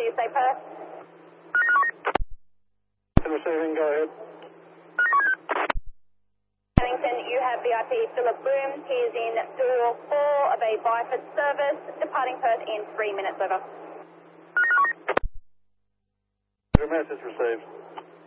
see you, stay Perth. Receiving, go ahead. Paddington, you have VIP Philip Broom. He is in door 4 of a Byford service, departing Perth in 3 minutes, over. Your message received.